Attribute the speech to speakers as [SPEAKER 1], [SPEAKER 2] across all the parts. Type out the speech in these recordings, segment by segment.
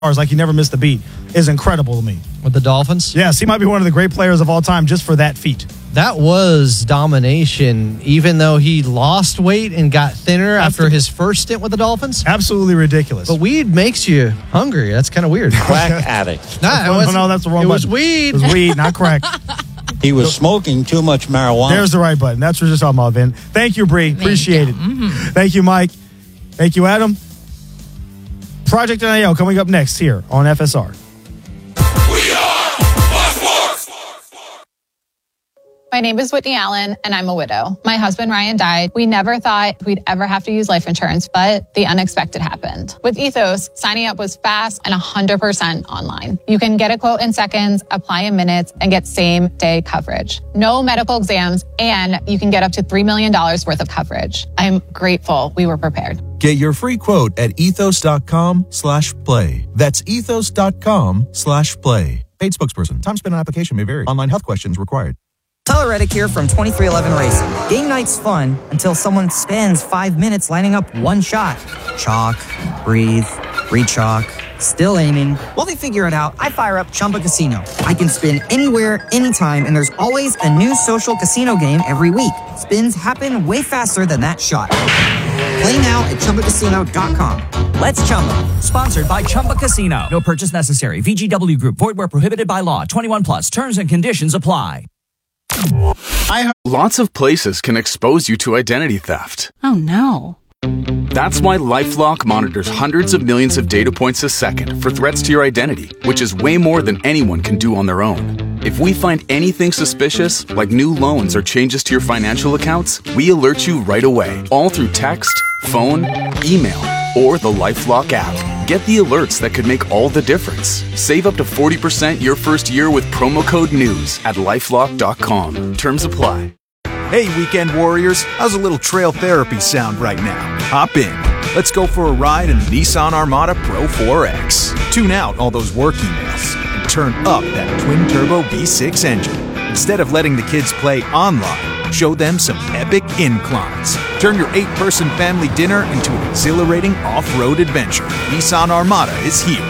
[SPEAKER 1] like he never missed a beat is incredible to me.
[SPEAKER 2] With the Dolphins?
[SPEAKER 1] Yes, he might be one of the great players of all time just for that feat.
[SPEAKER 2] That was domination, even though he lost weight and got thinner after his first stint with the Dolphins.
[SPEAKER 1] Absolutely ridiculous.
[SPEAKER 2] But weed makes you hungry. That's kind of weird.
[SPEAKER 3] Crack addict.
[SPEAKER 1] No, that's the wrong button.
[SPEAKER 2] It was weed.
[SPEAKER 1] It was weed, not crack.
[SPEAKER 3] He was smoking too much marijuana.
[SPEAKER 1] There's the right button. That's what we're just talking about, Vin. Thank you, Bree. Appreciate it. Thank you, Mike. Thank you, Adam. Project NIL coming up next here on FSR.
[SPEAKER 4] My name is Whitney Allen, and I'm a widow. My husband, Ryan, died. We never thought we'd ever have to use life insurance, but the unexpected happened. With Ethos, signing up was fast and 100% online. You can get a quote in seconds, apply in minutes, and get same-day coverage. No medical exams, and you can get up to $3 million worth of coverage. I'm grateful we were prepared.
[SPEAKER 5] Get your free quote at ethos.com/play. That's ethos.com/play. Paid spokesperson. Time spent on application may vary. Online health questions required.
[SPEAKER 6] Tyler Reddick here from 2311 Racing. Game night's fun until someone spends 5 minutes lining up one shot. Chalk, breathe, re-chalk, still aiming. While they figure it out, I fire up Chumba Casino. I can spin anywhere, anytime, and there's always a new social casino game every week. Spins happen way faster than that shot. Play now at ChumbaCasino.com. Let's Chumba.
[SPEAKER 7] Sponsored by Chumba Casino. No purchase necessary. VGW Group. Void where prohibited by law. 21 plus. Terms and conditions apply.
[SPEAKER 8] Lots of places can expose you to identity theft.
[SPEAKER 9] Oh, no.
[SPEAKER 8] That's why LifeLock monitors hundreds of millions of data points a second for threats to your identity, which is way more than anyone can do on their own. If we find anything suspicious, like new loans or changes to your financial accounts, we alert you right away, all through text, phone, email, or the LifeLock app. Get the alerts that could make all the difference. Save up to 40% your first year with promo code NEWS at LifeLock.com. Terms apply.
[SPEAKER 10] Hey, weekend warriors, how's a little trail therapy sound right now? Hop in. Let's go for a ride in the Nissan Armada Pro 4X. Tune out all those work emails and turn up that twin-turbo V6 engine. Instead of letting the kids play online, show them some epic inclines. Turn your 8-person family dinner into an exhilarating off-road adventure. Nissan Armada is here.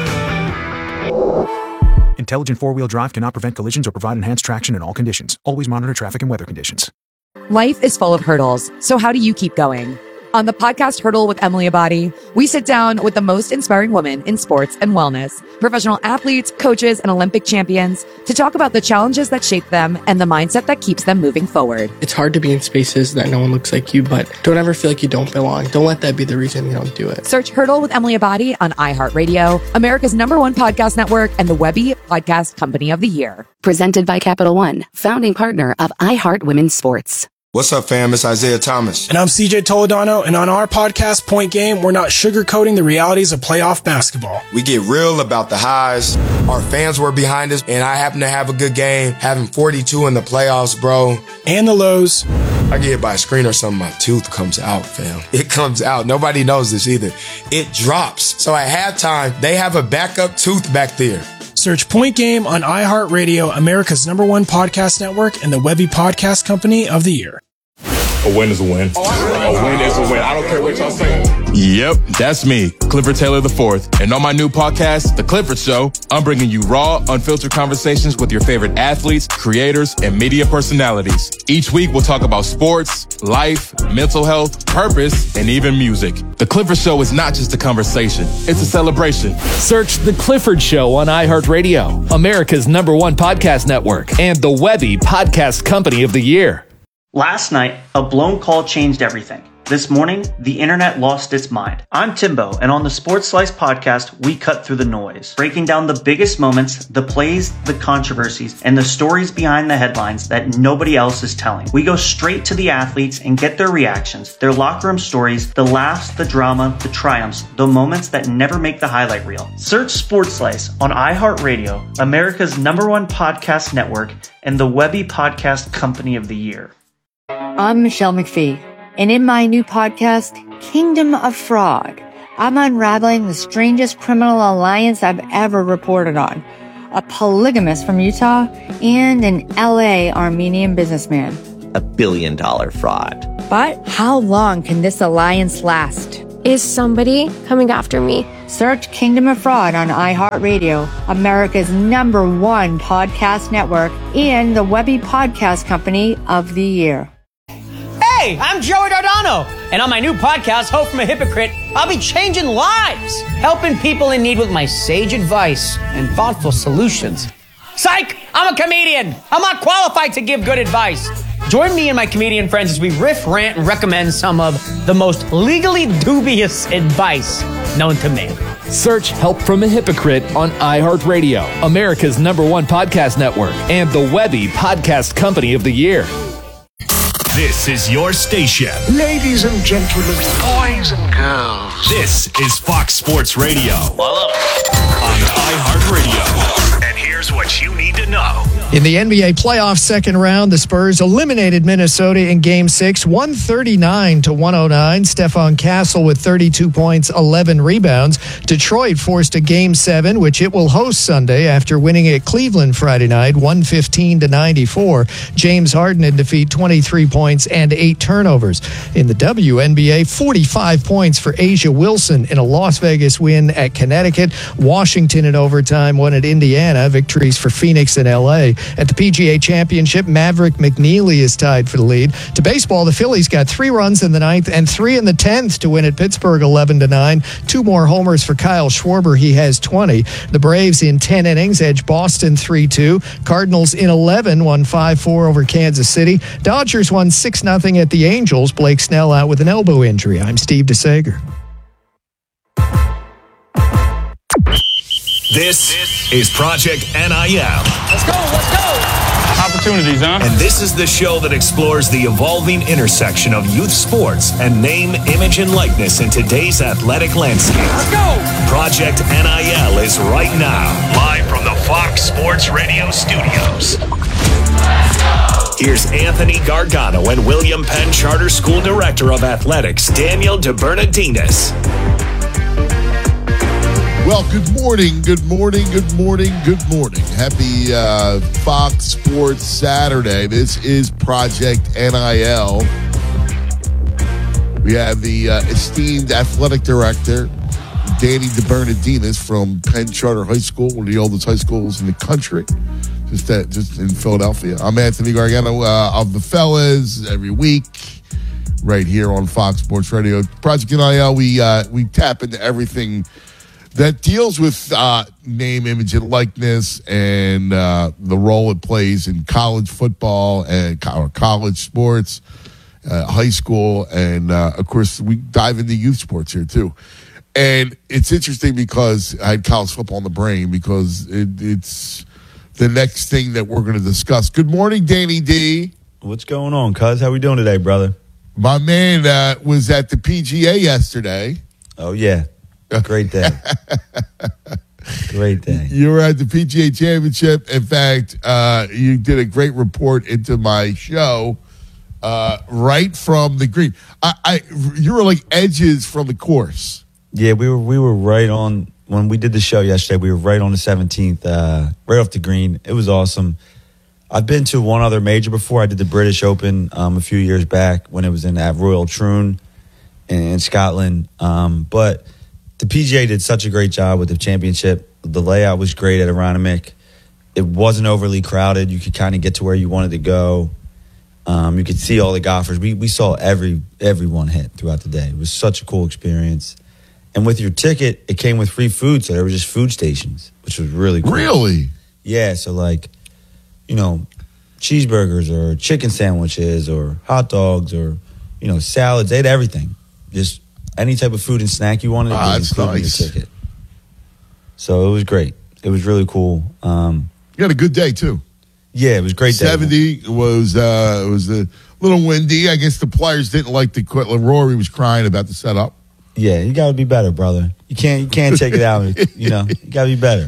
[SPEAKER 10] Intelligent four-wheel drive cannot prevent collisions or provide enhanced traction in all conditions. Always monitor traffic and weather conditions.
[SPEAKER 11] Life is full of hurdles, so how do you keep going? On the podcast Hurdle with Emily Abadi, we sit down with the most inspiring women in sports and wellness, professional athletes, coaches, and Olympic champions to talk about the challenges that shape them and the mindset that keeps them moving forward.
[SPEAKER 12] It's hard to be in spaces that no one looks like you, but don't ever feel like you don't belong. Don't let that be the reason you don't do it.
[SPEAKER 11] Search Hurdle with Emily Abadi on iHeartRadio, America's #1 podcast network, and the Webby Podcast Company of the Year.
[SPEAKER 13] Presented by Capital One, founding partner of iHeart Women's Sports.
[SPEAKER 14] What's up, fam? It's Isaiah Thomas.
[SPEAKER 15] And I'm CJ Toledano, and on our podcast, Point Game, we're not sugarcoating the realities of playoff basketball.
[SPEAKER 14] We get real about the highs. Our fans were behind us, and I happen to have a good game, having 42 in the playoffs, bro.
[SPEAKER 15] And the lows.
[SPEAKER 14] I get hit by a screen or something, my tooth comes out, fam. It comes out. Nobody knows this either. It drops. So at halftime, they have a backup tooth back there.
[SPEAKER 15] Search Point Game on iHeartRadio, America's #1 podcast network, and the Webby Podcast Company of the Year.
[SPEAKER 16] A win is a win. A win is a win. I don't care what y'all say.
[SPEAKER 17] Yep, that's me, Clifford Taylor IV. And on my new podcast, The Clifford Show, I'm bringing you raw, unfiltered conversations with your favorite athletes, creators, and media personalities. Each week, we'll talk about sports, life, mental health, purpose, and even music. The Clifford Show is not just a conversation, it's a celebration.
[SPEAKER 18] Search The Clifford Show on iHeartRadio, America's #1 podcast network, and the Webby Podcast Company of the Year.
[SPEAKER 19] Last night, a blown call changed everything. This morning, the internet lost its mind. I'm Timbo, and on the Sports Slice podcast, we cut through the noise, breaking down the biggest moments, the plays, the controversies, and the stories behind the headlines that nobody else is telling. We go straight to the athletes and get their reactions, their locker room stories, the laughs, the drama, the triumphs, the moments that never make the highlight reel. Search Sports Slice on iHeartRadio, America's #1 podcast network, and the Webby Podcast Company of the Year.
[SPEAKER 20] I'm Michelle McPhee, and in my new podcast, Kingdom of Fraud, I'm unraveling the strangest criminal alliance I've ever reported on. A polygamist from Utah and an LA Armenian businessman.
[SPEAKER 21] $1 billion fraud.
[SPEAKER 20] But how long can this alliance last?
[SPEAKER 22] Is somebody coming after me
[SPEAKER 20] Search Kingdom of Fraud on iHeartRadio, America's #1 podcast network, and the Webby Podcast Company of the Year.
[SPEAKER 9] Hey, I'm Joey Dardano, and on my new podcast, Hope from a Hypocrite, I'll be changing lives, helping people in need with my sage advice and thoughtful solutions. Psych! I'm a comedian. I'm not qualified to give good advice. Join me and my comedian friends as we riff, rant, and recommend some of the most legally dubious advice known to man.
[SPEAKER 18] Search Help from a Hypocrite on iHeartRadio, America's #1 podcast network, and the Webby Podcast Company of the Year.
[SPEAKER 22] This is your station.
[SPEAKER 23] Ladies and gentlemen, boys and girls.
[SPEAKER 22] This is Fox Sports Radio. On iHeartRadio. And here's what you need to know.
[SPEAKER 24] In the NBA playoff second round, the Spurs eliminated Minnesota in Game 6, 139-109. Stephon Castle with 32 points, 11 rebounds. Detroit forced a Game 7, which it will host Sunday after winning at Cleveland Friday night, 115-94. James Harden in defeat, 23 points and 8 turnovers. In the WNBA, 45 points for Asia Wilson in a Las Vegas win at Connecticut. Washington in overtime won at Indiana. Victories for Phoenix and LA. At the PGA Championship, Maverick McNeely is tied for the lead. To baseball, the Phillies got 3 runs in the 9th and 3 in the 10th to win at Pittsburgh 11-9. 2 more homers for Kyle Schwarber. He has 20. The Braves in 10 innings edged Boston 3-2. Cardinals in 11 won 5-4 over Kansas City. Dodgers won 6-0 at the Angels. Blake Snell out with an elbow injury. I'm Steve DeSager.
[SPEAKER 22] This is Project NIL.
[SPEAKER 9] Let's go.
[SPEAKER 22] Opportunities, huh? And this is the show that explores the evolving intersection of youth sports and name, image, and likeness in today's athletic landscape.
[SPEAKER 9] Let's go.
[SPEAKER 22] Project NIL is right now, live from the Fox Sports Radio studios. Here's Anthony Gargano and William Penn Charter School Director of Athletics, Daniel DeBernardinis.
[SPEAKER 25] Well, good morning. Happy Fox Sports Saturday. This is Project NIL. We have the esteemed athletic director, Danny DeBernardinis from Penn Charter High School, one of the oldest high schools in the country, just in Philadelphia. I'm Anthony Gargano of the Fellas every week, right here on Fox Sports Radio. Project NIL, we tap into everything that deals with name, image, and likeness, and the role it plays in college football and college sports, high school, and of course we dive into youth sports here too. And it's interesting because I had college football in the brain because it's the next thing that we're going to discuss. Good morning, Danny D.
[SPEAKER 26] What's going on, cuz? How we doing today, brother?
[SPEAKER 25] My man was at the PGA yesterday.
[SPEAKER 26] Oh yeah. Great day. Great day.
[SPEAKER 25] You were at the PGA Championship. In fact, you did a great report into my show right from the green. You were like edges from the course.
[SPEAKER 26] Yeah, we were right on when we did the show yesterday. We were right on the 17th, right off the green. It was awesome. I've been to one other major before. I did the British Open a few years back when it was at Royal Troon in Scotland. But the PGA did such a great job with the championship. The layout was great at Aronimink. It wasn't overly crowded. You could kind of get to where you wanted to go. You could see all the golfers. We saw everyone hit throughout the day. It was such a cool experience. And with your ticket, it came with free food, so there were just food stations, which was really cool.
[SPEAKER 25] Really?
[SPEAKER 26] Yeah, so cheeseburgers or chicken sandwiches or hot dogs or, salads. They had everything. Just any type of food and snack you wanted,
[SPEAKER 25] that's nice.
[SPEAKER 26] Your ticket. So it was great. It was really cool.
[SPEAKER 25] You had a good day too.
[SPEAKER 26] Yeah, it was a great day.
[SPEAKER 25] 70 was a little windy. I guess the players didn't like the equipment. Rory was crying about the setup.
[SPEAKER 26] Yeah, you got to be better, brother. You can't take it out. You got to be better.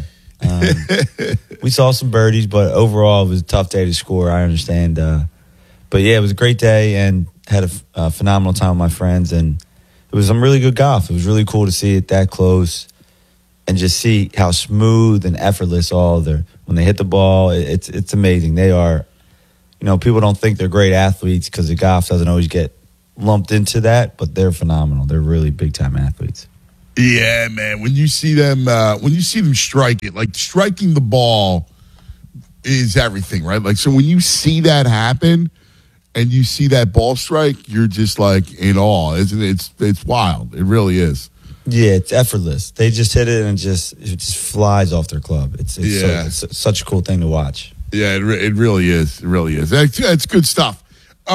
[SPEAKER 26] We saw some birdies, but overall it was a tough day to score. I understand. But yeah, it was a great day and had a phenomenal time with my friends, and it was some really good golf. It was really cool to see it that close and just see how smooth and effortless when they hit the ball. It's amazing. They are, people don't think they're great athletes because the golf doesn't always get lumped into that, but they're phenomenal. They're really big time athletes.
[SPEAKER 25] Yeah, man. When you see them strike it, like striking the ball is everything, right? Like, so when you see that happen and you see that ball strike, you're just like in awe, isn't it? It's wild. It really is.
[SPEAKER 26] Yeah, it's effortless. They just hit it and it just flies off their club. It's such a cool thing to watch.
[SPEAKER 25] Yeah, it really is. It really is. That's good stuff.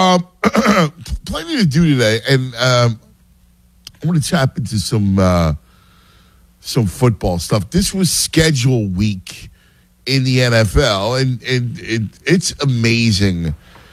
[SPEAKER 25] Plenty to do today, and I want to tap into some football stuff. This was schedule week in the NFL, and it's amazing.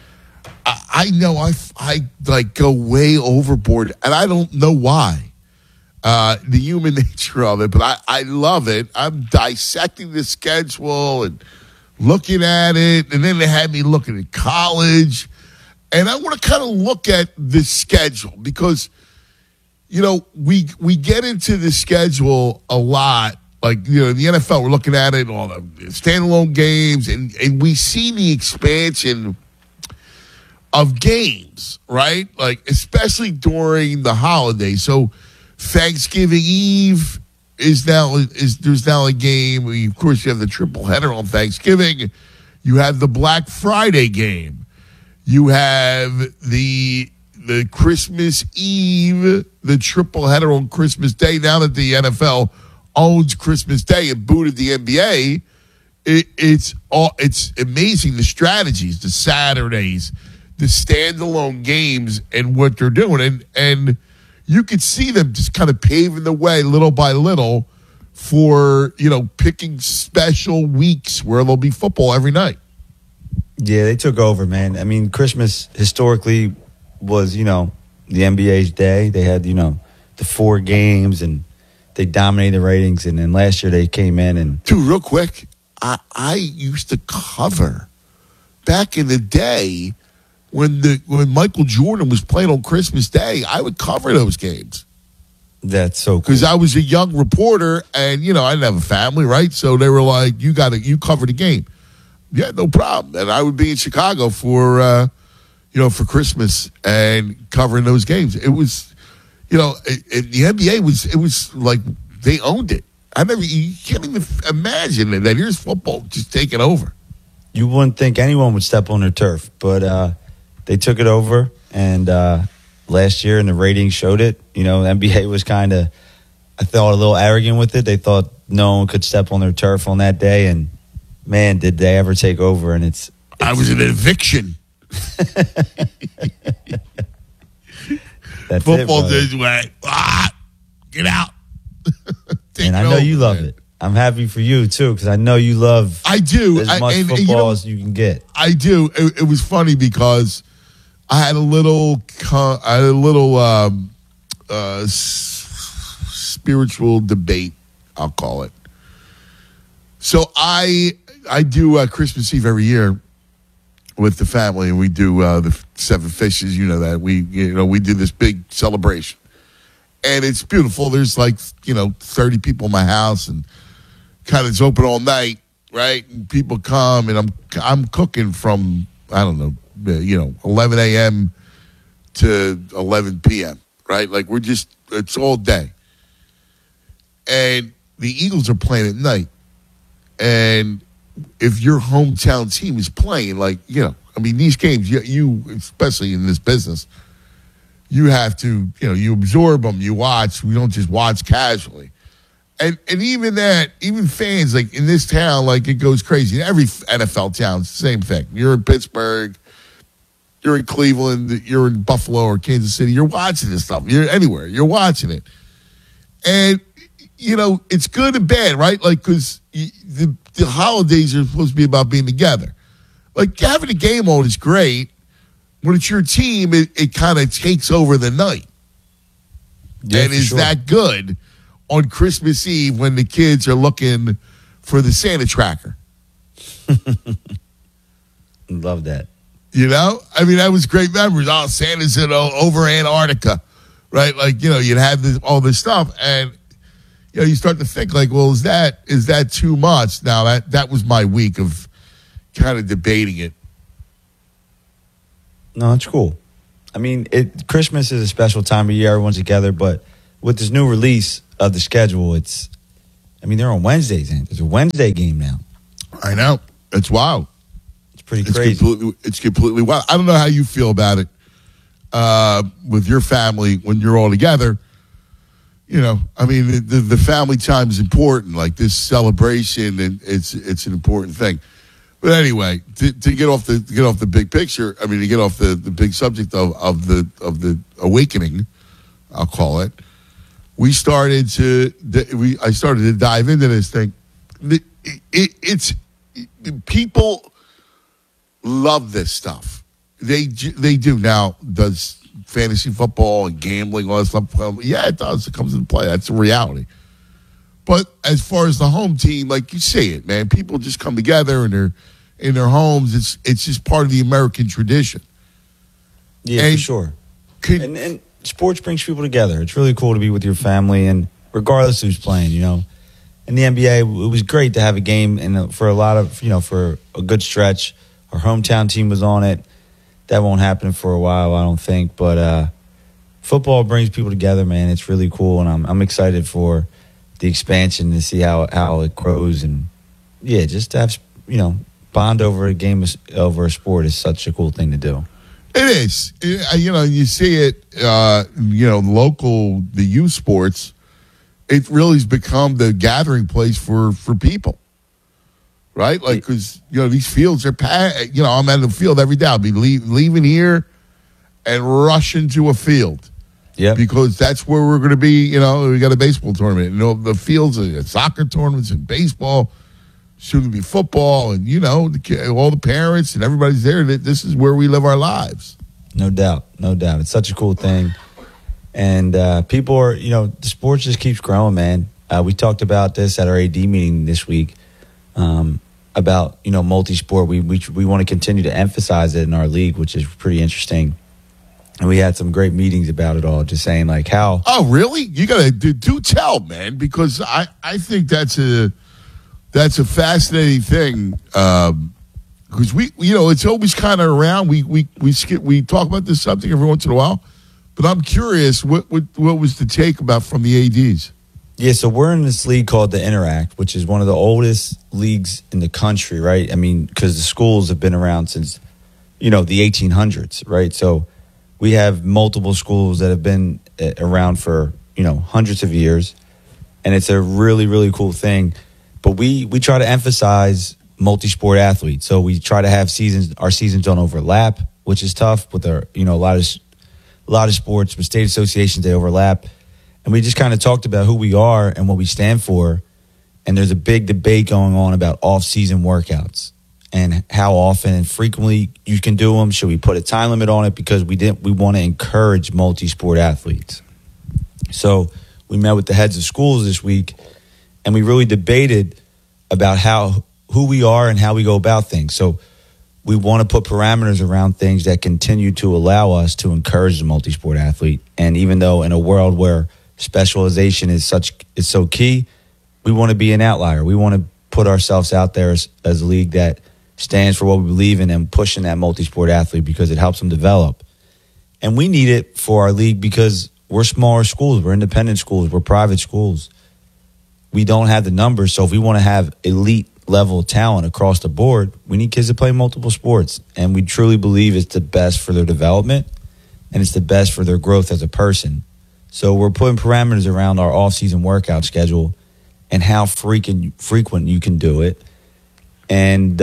[SPEAKER 25] I know I like go way overboard, and I don't know why. The human nature of it, but I love it. I'm dissecting the schedule and looking at it, and then they had me looking at college, and I want to kind of look at the schedule because, you know, we get into the schedule a lot. Like, you know, in the NFL, we're looking at it, all the standalone games, and we see the expansion of games, right? Like, especially during the holidays. So Thanksgiving Eve there's now a game. Of course, you have the triple header on Thanksgiving. You have the Black Friday game. You have the Christmas Eve, the triple header on Christmas Day. Now that the NFL owns Christmas Day and booted the NBA, it's amazing the strategies, the Saturdays, the standalone games, and what they're doing, and you could see them just kind of paving the way little by little for, you know, picking special weeks where there'll be football every night.
[SPEAKER 26] Yeah, they took over, man. I mean, Christmas historically was, you know, the NBA's day. They had, you know, the 4 games, and they dominated the ratings. And then last year they came in and...
[SPEAKER 25] Dude, real quick, I used to cover back in the day... When Michael Jordan was playing on Christmas Day, I would cover those games.
[SPEAKER 26] That's so cool.
[SPEAKER 25] Because I was a young reporter, and, you know, I didn't have a family, right? So they were like, you cover the game. Yeah, no problem. And I would be in Chicago for Christmas and covering those games. It was, you know, the NBA was like, they owned it. You can't even imagine that here's football just taking over.
[SPEAKER 26] You wouldn't think anyone would step on their turf, but they took it over, and last year, and the ratings showed it. You know, the NBA was kind of, I thought, a little arrogant with it. They thought no one could step on their turf on that day, and man, did they ever take over. And it's
[SPEAKER 25] I was an eviction.
[SPEAKER 26] That's
[SPEAKER 25] football
[SPEAKER 26] it,
[SPEAKER 25] days went, get out.
[SPEAKER 26] And I know you love it. I'm happy for you, too, because I know you love
[SPEAKER 25] as
[SPEAKER 26] much football as you can get.
[SPEAKER 25] I do. It was funny because I had a little spiritual debate, I'll call it. So I do Christmas Eve every year with the family, and we do the 7 Fishes. You know that we do this big celebration, and it's beautiful. There's 30 people in my house, and kind of it's open all night, right? And people come, and I'm cooking from 11 a.m. to 11 p.m. Right? Like it's all day, and the Eagles are playing at night, and if your hometown team is playing, these games, you especially in this business, you have to, you absorb them, you watch. We don't just watch casually. And even fans, like in this town, like it goes crazy. In every NFL town, it's the same thing. You're in Pittsburgh, you're in Cleveland, you're in Buffalo or Kansas City, you're watching this stuff. You're anywhere, you're watching it. And, it's good and bad, right? Like, because the holidays are supposed to be about being together. Like, having a game on is great. When it's your team, it kind of takes over the night. Yeah, and is that good on Christmas Eve when the kids are looking for the Santa tracker?
[SPEAKER 26] Love that.
[SPEAKER 25] That was great memories. Oh, Santa's over Antarctica, right? Like, you'd have all this stuff, and you start to think like, well, is that too much? Now that was my week of kind of debating it.
[SPEAKER 26] No, it's cool. I mean, Christmas is a special time of year. Everyone's together, but with this new release, of the schedule, they're on Wednesdays, and there's a Wednesday game now.
[SPEAKER 25] I know. It's wild.
[SPEAKER 26] It's pretty crazy.
[SPEAKER 25] It's completely wild. I don't know how you feel about it with your family when you're all together. The family time is important. Like this celebration, and it's an important thing. But anyway, to get off the big picture, to get off the big subject of the awakening, I'll call it. I started to dive into this thing. People love this stuff. They do. Now, does fantasy football and gambling, all that stuff? Yeah, it does. It comes into play. That's a reality. But as far as the home team, like you say it, man, people just come together and they're in their homes. It's just part of the American tradition.
[SPEAKER 26] Yeah, for sure. And sports brings people together. It's really cool to be with your family, and regardless who's playing, In the NBA, it was great to have a game, and for for a good stretch, our hometown team was on it. That won't happen for a while, I don't think. But football brings people together, man. It's really cool, and I'm excited for the expansion to see how it grows, and just to have bond over a game, over a sport is such a cool thing to do.
[SPEAKER 25] It is. You see it, local, the youth sports, it really has become the gathering place for people, right? Like, because, these fields are packed. I'm at the field every day. I'll be leaving here and rushing to a field.
[SPEAKER 26] Yeah.
[SPEAKER 25] Because that's where we're going to be, we got a baseball tournament. The fields, soccer tournaments and baseball, soon to be football, and all the parents and everybody's there. This is where we live our lives.
[SPEAKER 26] No doubt. It's such a cool thing, and people are the sport just keeps growing, man. We talked about this at our AD meeting this week about multi-sport. We want to continue to emphasize it in our league, which is pretty interesting. And we had some great meetings about it all, just saying like how.
[SPEAKER 25] Oh, really? You got to do tell, man, because I think that's a fascinating thing, because it's always kind of around. We talk about this subject every once in a while, but I'm curious what was the take about from the ADs?
[SPEAKER 26] Yeah, so we're in this league called the Interact, which is one of the oldest leagues in the country, right? Because the schools have been around since the 1800s, right? So we have multiple schools that have been around for hundreds of years, and it's a really, really cool thing. But we try to emphasize multi-sport athletes. So we try to have our seasons don't overlap, which is tough with our, a lot of sports, with state associations, they overlap. And we just kind of talked about who we are and what we stand for. And there's a big debate going on about off-season workouts and how often and frequently you can do them. Should we put a time limit on it? Because we want to encourage multi-sport athletes. So we met with the heads of schools this week, and we really debated about who we are and how we go about things. So we want to put parameters around things that continue to allow us to encourage the multi-sport athlete. And even though in a world where specialization is so key, we want to be an outlier. We want to put ourselves out there as a league that stands for what we believe in and pushing that multi-sport athlete because it helps them develop. And we need it for our league because we're smaller schools, we're independent schools, we're private schools. We don't have the numbers, so if we want to have elite level talent across the board, we need kids to play multiple sports. And we truly believe it's the best for their development and it's the best for their growth as a person. So we're putting parameters around our off-season workout schedule and how frequent you can do it. And,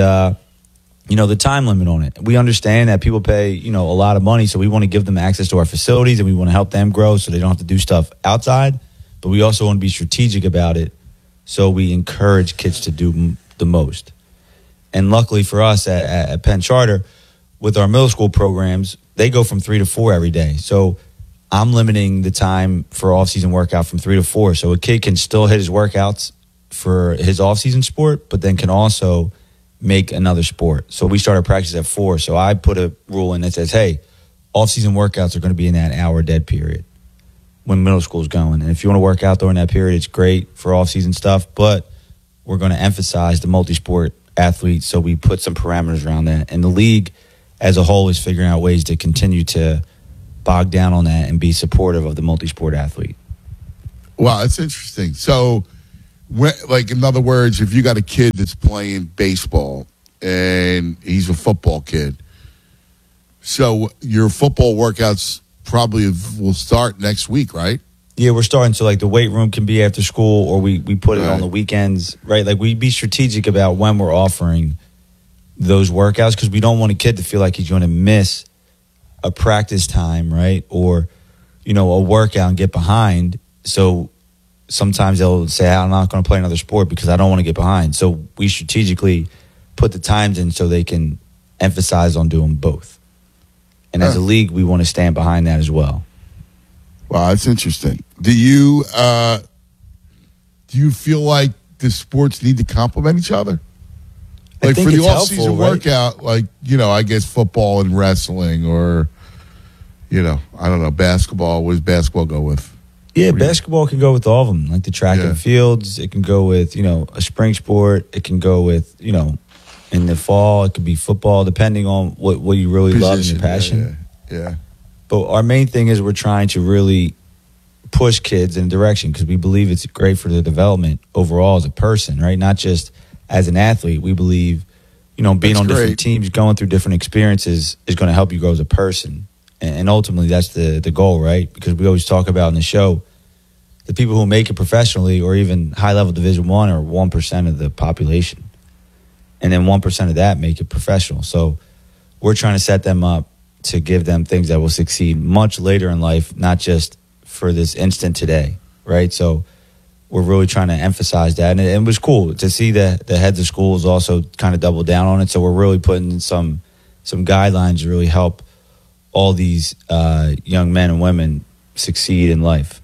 [SPEAKER 26] the time limit on it. We understand that people pay, a lot of money, so we want to give them access to our facilities and we want to help them grow so they don't have to do stuff outside. But we also want to be strategic about it, so we encourage kids to do the most. And luckily for us at Penn Charter, with our middle school programs, they go from 3 to 4 every day. So I'm limiting the time for off-season workout from 3 to 4. So a kid can still hit his workouts for his off-season sport, but then can also make another sport. So we started practice at 4. So I put a rule in that says, hey, off-season workouts are going to be in that hour dead period when middle school is going. And if you want to work out during that period, it's great for off-season stuff, but we're going to emphasize the multi-sport athletes, so we put some parameters around that. And the league as a whole is figuring out ways to continue to bog down on that and be supportive of the multi-sport athlete.
[SPEAKER 25] Wow, that's interesting. So, in other words, if you got a kid that's playing baseball and he's a football kid, so your football workouts probably will start next week, right?
[SPEAKER 26] Yeah, we're starting. So, the weight room can be after school, or we put it on the weekends, right? We be strategic about when we're offering those workouts because we don't want a kid to feel like he's going to miss a practice time, right? Or, a workout and get behind. So sometimes they'll say, I'm not going to play another sport because I don't want to get behind. So we strategically put the times in so they can emphasize on doing both. And as a league, we want to stand behind that as well.
[SPEAKER 25] Wow, that's interesting. Do you feel like the sports need to complement each other? For the off-season workout, I guess football and wrestling or, I don't know, basketball. What does basketball go with?
[SPEAKER 26] Yeah, basketball can go with all of them, like the track and fields. It can go with, a spring sport. It can go with, in the fall, it could be football, depending on what you really love and your passion.
[SPEAKER 25] Yeah.
[SPEAKER 26] But our main thing is we're trying to really push kids in a direction because we believe it's great for their development overall as a person, right? Not just as an athlete. We believe, being on different teams, going through different experiences is going to help you grow as a person. And ultimately, that's the goal, right? Because we always talk about in the show, the people who make it professionally or even high-level Division I are 1% of the population. And then 1% of that make it professional. So we're trying to set them up to give them things that will succeed much later in life, not just for this instant today, right? So we're really trying to emphasize that. And it was cool to see the heads of schools also kind of double down on it. So we're really putting in some guidelines to really help all these young men and women succeed in life.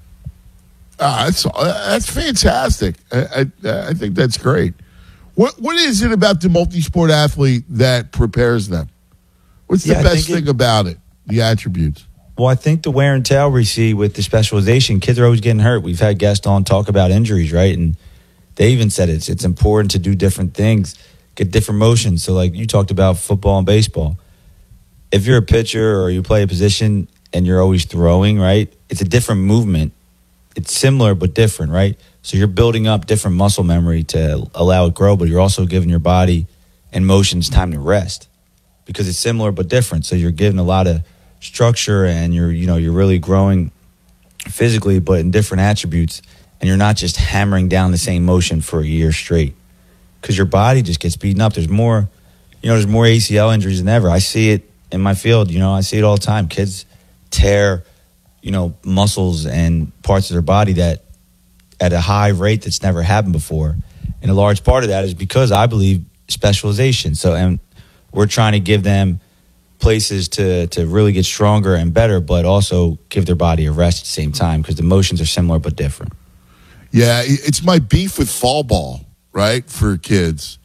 [SPEAKER 25] That's fantastic. I think that's great. What is it about the multi-sport athlete that prepares them? What's the best thing about it, the attributes?
[SPEAKER 26] Well, I think the wear and tear we see with the specialization, kids are always getting hurt. We've had guests on talk about injuries, right? And they even said it's important to do different things, get different motions. So like you talked about football and baseball. If you're a pitcher or you play a position and you're always throwing, right, it's a different movement. It's similar but different, right? So you're building up different muscle memory to allow it grow, but you're also giving your body and motions time to rest because it's similar but different. So you're giving a lot of structure and you're really growing physically but in different attributes, and you're not just hammering down the same motion for a year straight because your body just gets beaten up. There's more ACL injuries than ever. I see it in my field. I see it all the time. Kids tear muscles and parts of their body that at a high rate that's never happened before, and a large part of that is because I believe specialization. So and we're trying to give them places to really get stronger and better, but also give their body a rest at the same time because the motions are similar but different.
[SPEAKER 25] Yeah, it's my beef with fall ball, right, for kids.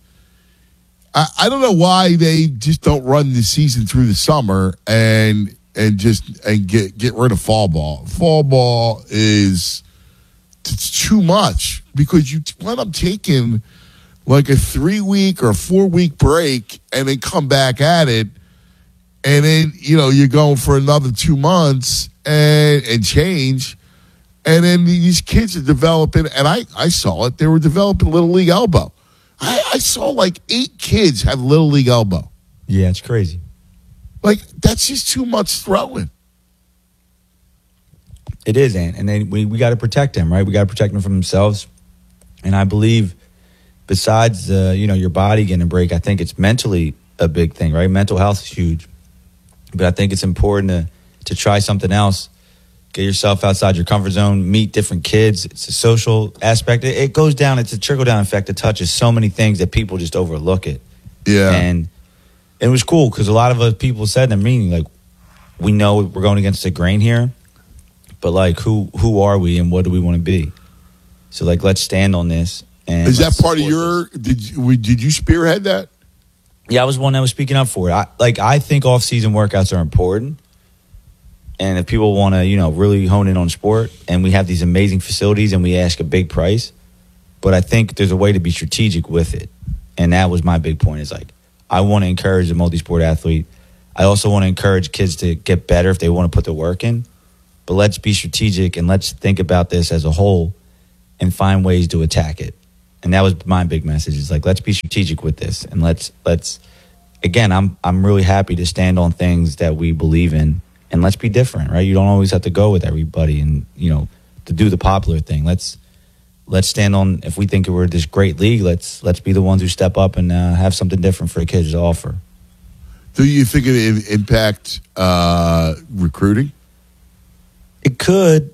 [SPEAKER 25] I don't know why they just don't run the season through the summer and get rid of fall ball. Fall ball it's too much because you end up taking like a 3-week or 4-week break and then come back at it. And then, you're going for another 2 months and change. And then these kids are developing, and I saw it, they were developing Little League elbow. I saw like 8 kids have Little League elbow.
[SPEAKER 26] Yeah, it's crazy.
[SPEAKER 25] Like, that's just too much throwing.
[SPEAKER 26] It is, and then we got to protect them, right? We got to protect them from themselves. And I believe besides, your body getting a break, I think it's mentally a big thing, right? Mental health is huge. But I think it's important to try something else, get yourself outside your comfort zone, meet different kids. It's a social aspect. It goes down. It's a trickle-down effect. It touches so many things that people just overlook it.
[SPEAKER 25] Yeah.
[SPEAKER 26] And it was cool because a lot of us people said in the meeting, like, we know we're going against the grain here, but, like, who are we and what do we want to be? So, like, let's stand on this. And
[SPEAKER 25] is that part of your – did you spearhead that?
[SPEAKER 26] Yeah, I was one that was speaking up for it. I think off-season workouts are important. And if people want to, really hone in on sport, and we have these amazing facilities and we ask a big price, but I think there's a way to be strategic with it. And that was my big point is like, I want to encourage the multi-sport athlete. I also want to encourage kids to get better if they want to put the work in. but let's be strategic and let's think about this as a whole and find ways to attack it. And that was my big message. Is like, let's be strategic with this, and let's. Again, I'm really happy to stand on things that we believe in, and let's be different, right? You don't always have to go with everybody, and to do the popular thing. Let's stand on. If we think we're this great league, let's be the ones who step up and have something different for the kids to offer.
[SPEAKER 25] Do you think it impact recruiting?
[SPEAKER 26] It could,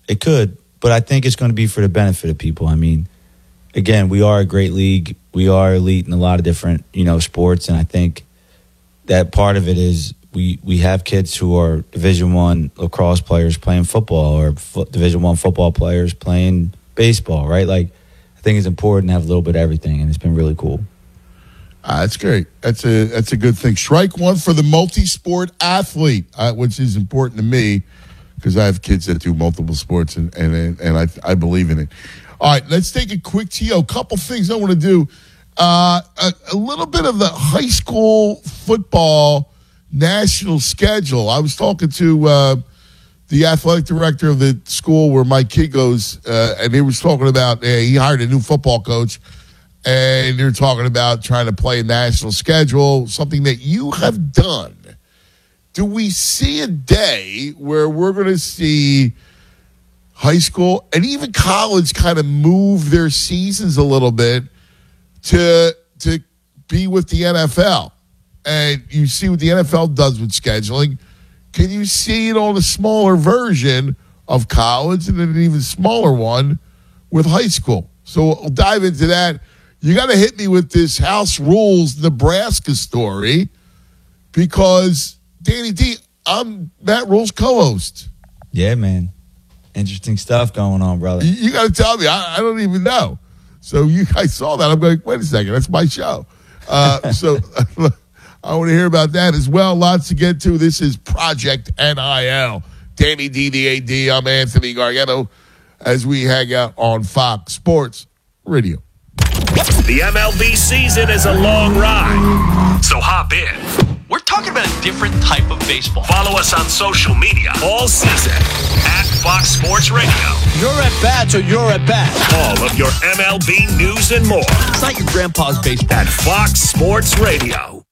[SPEAKER 26] but I think it's going to be for the benefit of people. I mean, again, we are a great league. We are elite in a lot of different, sports, and I think that part of it is we have kids who are Division I lacrosse players playing football, or Division I football players playing baseball, right? Like, I think it's important to have a little bit of everything, and it's been really cool.
[SPEAKER 25] That's great. That's a good thing. Strike one for the multi-sport athlete, which is important to me because I have kids that do multiple sports, and I believe in it. All right, let's take a quick TO. A couple things I want to do. A little bit of the high school football national schedule. I was talking to the athletic director of the school where my kid goes, and he was talking about he hired a new football coach, and they're talking about trying to play a national schedule, something that you have done. Do we see a day where we're going to see high school and even college kind of move their seasons a little bit to be with the NFL? And you see what the NFL does with scheduling. Can you see it on a smaller version of college and then an even smaller one with high school? So we'll dive into that. You got to hit me with this House Rules Nebraska story because, Danny D, I'm Matt Rule's co-host.
[SPEAKER 26] Yeah, man. Interesting stuff going on, brother.
[SPEAKER 25] You got to tell me. I don't even know. So you guys saw that. I'm going, wait a second. That's my show. So I want to hear about that as well. Lots to get to. This is Project NIL. Danny D, the AD. I'm Anthony Gargano as we hang out on Fox Sports Radio.
[SPEAKER 22] The MLB season is a long ride, so hop in.
[SPEAKER 1] We're talking about a different type of baseball.
[SPEAKER 22] Follow us on social media all season at Fox Sports Radio.
[SPEAKER 2] Your at-bats or your at-bats.
[SPEAKER 22] All of your MLB news and more.
[SPEAKER 2] It's not your grandpa's baseball.
[SPEAKER 22] At Fox Sports Radio.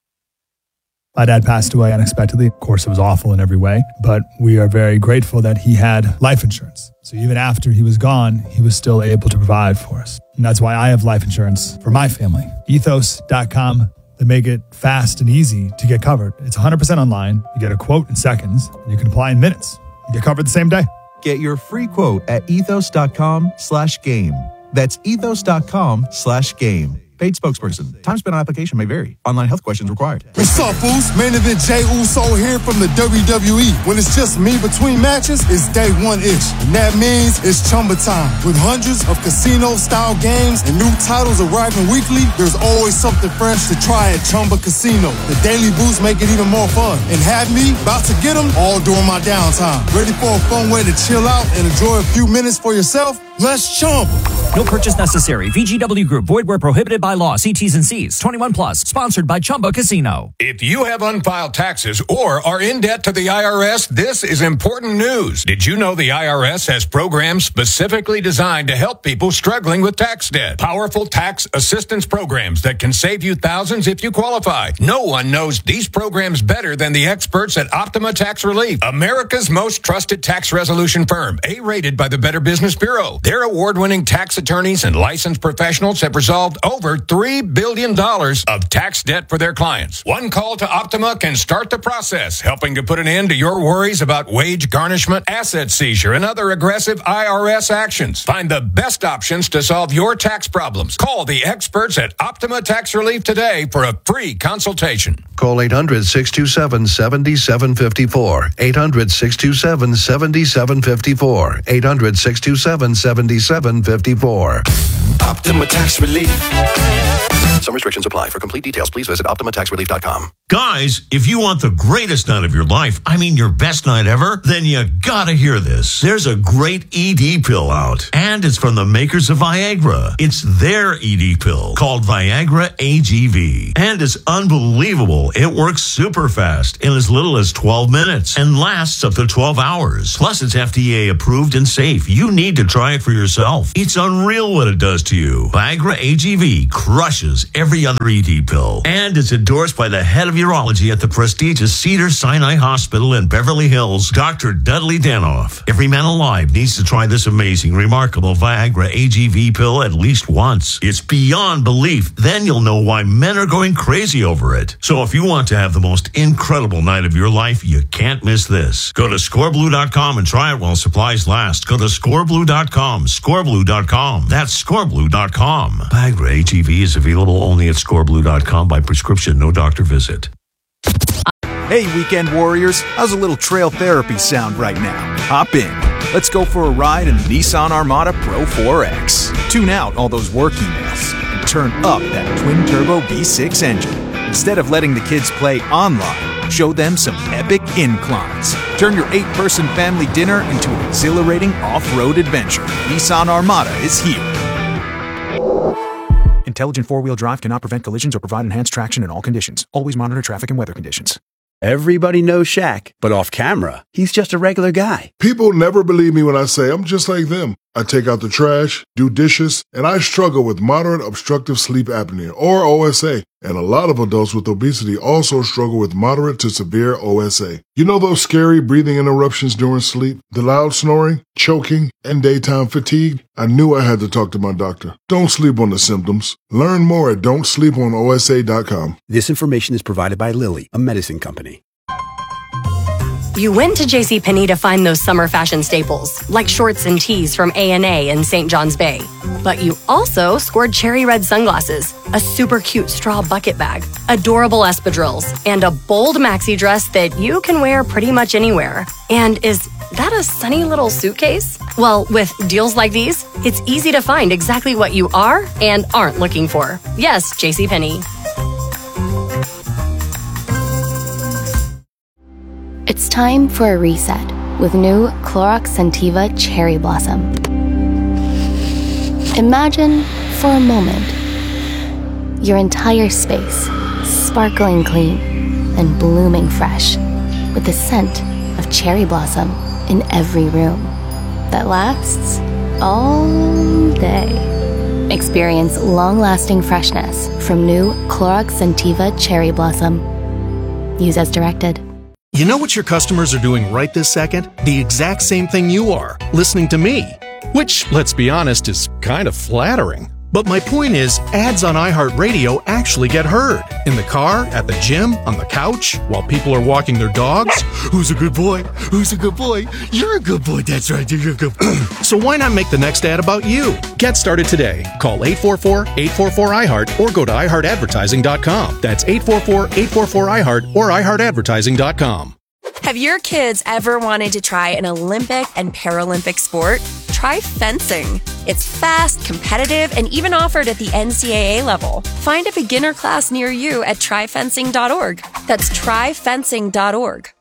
[SPEAKER 3] My dad passed away unexpectedly. Of course, it was awful in every way, but we are very grateful that he had life insurance. So even after he was gone, he was still able to provide for us. And that's why I have life insurance for my family. Ethos.com. They make it fast and easy to get covered. It's 100% online. You get a quote in seconds. And you can apply in minutes. You get covered the same day.
[SPEAKER 4] Get your free quote at ethos.com/game. That's ethos.com/game. Paid spokesperson. Time spent on application may vary. Online health questions required.
[SPEAKER 5] What's up, Boost? Main event Jey Uso here from the WWE. When it's just me between matches, it's day one-ish. And that means it's Chumba time. With hundreds of casino-style games and new titles arriving weekly, there's always something fresh to try at Chumba Casino. The Daily Boost make it even more fun. And have me about to get them all during my downtime. Ready for a fun way to chill out and enjoy a few minutes for yourself? Let's Chumba.
[SPEAKER 7] No purchase necessary. VGW Group. Void where prohibited by law. See T's and C's. 21 plus. Sponsored by Chumba Casino.
[SPEAKER 6] If you have unfiled taxes or are in debt to the IRS, this is important news. Did you know the IRS has programs specifically designed to help people struggling with tax debt? Powerful tax assistance programs that can save you thousands if you qualify. No one knows these programs better than the experts at Optima Tax Relief, America's most trusted tax resolution firm, A-rated by the Better Business Bureau. Their award-winning tax attorneys and licensed professionals have resolved over $3 billion of tax debt for their clients. One call to Optima can start the process, helping to put an end to your worries about wage garnishment, asset seizure, and other aggressive IRS actions. Find the best options to solve your tax problems. Call the experts at Optima Tax Relief today for a free consultation.
[SPEAKER 27] Call 800-627-7754. 800-627-7754. 800-627-7754.
[SPEAKER 28] Optima Tax Relief. Summers
[SPEAKER 27] restrictions apply. For complete details, please visit OptimaTaxRelief.com.
[SPEAKER 8] Guys, if you want the greatest night of your life, I mean your best night ever, then you gotta hear this. There's a great ED pill out, and it's from the makers of Viagra. It's their ED pill called Viagra AGV, and it's unbelievable. It works super fast in as little as 12 minutes and lasts up to 12 hours. Plus, it's FDA approved and safe. You need to try it for yourself. It's unreal what it does to you. Viagra AGV crushes every other ED pill, and it's endorsed by the head of urology at the prestigious Cedars-Sinai Hospital in Beverly Hills, Dr. Dudley Danoff. Every man alive needs to try this amazing, remarkable Viagra AGV pill at least once. It's beyond belief. Then you'll know why men are going crazy over it. So if you want to have the most incredible night of your life, you can't miss this. Go to scoreblue.com and try it while supplies last. Go to scoreblue.com, scoreblue.com. That's scoreblue.com. Viagra AGV is available only at scoreblue.com by prescription, no doctor visit.
[SPEAKER 10] Hey, weekend warriors, how's a little trail therapy sound right now? Hop in. Let's go for a ride in the Nissan Armada Pro 4X. Tune out all those work emails and turn up that twin-turbo V6 engine. Instead of letting the kids play online, show them some epic inclines. Turn your 8-person family dinner into an exhilarating off-road adventure. Nissan Armada is here. Intelligent four-wheel drive cannot prevent collisions or provide enhanced traction in all conditions. Always monitor traffic and weather conditions.
[SPEAKER 11] Everybody knows Shaq, but off camera, he's just a regular guy.
[SPEAKER 12] People never believe me when I say I'm just like them. I take out the trash, do dishes, and I struggle with moderate obstructive sleep apnea, or OSA. And a lot of adults with obesity also struggle with moderate to severe OSA. You know those scary breathing interruptions during sleep, the loud snoring, choking, and daytime fatigue? I knew I had to talk to my doctor. Don't sleep on the symptoms. Learn more at don'tsleeponosa.com.
[SPEAKER 11] This information is provided by Lilly, a medicine company.
[SPEAKER 13] You went to JCPenney to find those summer fashion staples, like shorts and tees from A&A and St. John's Bay. But you also scored cherry red sunglasses, a super cute straw bucket bag, adorable espadrilles, and a bold maxi dress that you can wear pretty much anywhere. And is that a sunny little suitcase? Well, with deals like these, it's easy to find exactly what you are and aren't looking for. Yes, JCPenney.
[SPEAKER 14] It's time for a reset with new Clorox Scentiva Cherry Blossom. Imagine, for a moment, your entire space sparkling clean and blooming fresh with the scent of cherry blossom in every room that lasts all day. Experience long-lasting freshness from new Clorox Scentiva Cherry Blossom. Use as directed.
[SPEAKER 15] You know what your customers are doing right this second? The exact same thing you are, listening to me. Which, let's be honest, is kind of flattering. But my point is, ads on iHeartRadio actually get heard. In the car, at the gym, on the couch, while people are walking their dogs. Who's a good boy? Who's a good boy? You're a good boy, that's right, you're a good boy. So why not make the next ad about you? Get started today. Call 844-844-iHeart or go to iHeartAdvertising.com. That's 844-844-iHeart or iHeartAdvertising.com.
[SPEAKER 28] Have your kids ever wanted to try an Olympic and Paralympic sport? Try fencing. It's fast, competitive, and even offered at the NCAA level. Find a beginner class near you at tryfencing.org. That's tryfencing.org.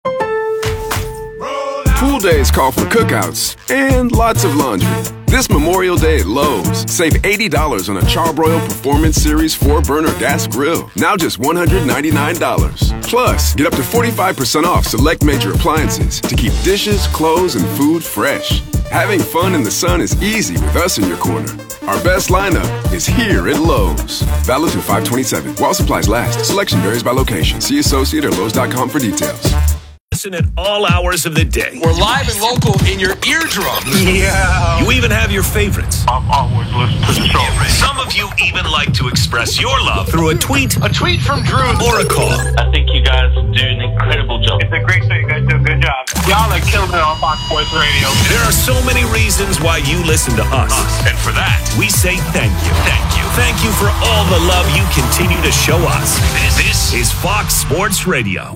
[SPEAKER 29] Pool days call for cookouts and lots of laundry. This Memorial Day at Lowe's, save $80 on a Charbroil Performance Series 4-burner gas grill, now just $199. Plus, get up to 45% off select major appliances to keep dishes, clothes, and food fresh. Having fun in the sun is easy with us in your corner. Our best lineup is here at Lowe's. Valid through 5/27. While supplies last. Selection varies by location. See associate or Lowe's.com for details.
[SPEAKER 22] Listen at all hours of the day.
[SPEAKER 1] We're live and local in your eardrum.
[SPEAKER 22] Yeah. You even have your favorites.
[SPEAKER 16] I'm always listening to the show.
[SPEAKER 22] Some of you even like to express your love through a tweet
[SPEAKER 1] from Drew
[SPEAKER 22] or a call.
[SPEAKER 30] I think you guys do an incredible job.
[SPEAKER 16] It's a great show. You guys do a good job. Y'all are killing it on Fox Sports Radio.
[SPEAKER 22] There are so many reasons why you listen to us. And for that, we say thank you. Thank you. Thank you for all the love you continue to show us. This is Fox Sports Radio.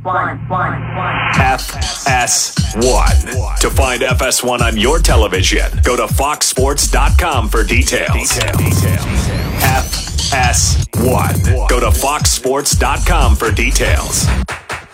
[SPEAKER 22] FS1. To find FS1 on your television, go to foxsports.com for details. FS1. Go to foxsports.com for details.